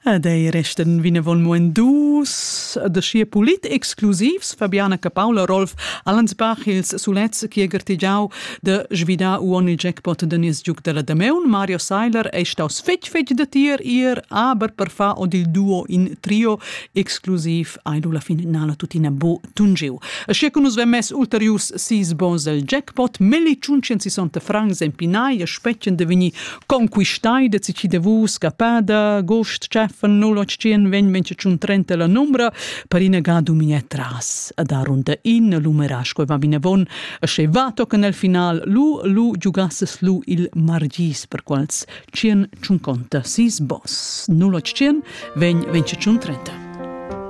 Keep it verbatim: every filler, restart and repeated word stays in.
Dei resten vinavon muen dus da schia polit exclusivs Fabiana Capaula, Rolf Allensbach, ils sulets chiegertigiau de svida uon il jackpot de nies giug della Dameun. Mario Seiler è staus fetg fetg de tier ier, aber per fa od il duo in trio exclusiv aidu la finale tutina bo tungiu. A schia con us vemes ulterius sis bons el jackpot, meli ciuncensissanta francs en pinai, a specchen de vini conquistai de cici de vus, capada, gost, chef, null ottocien ven venticiun trenta la numera per ina gadu miniet tras a da runda in lumerasch va bine von a chevato che nel final lu lu giugasses lu il margis per quals cien cinquanta sis boss null ottocien ven venticiun trenta.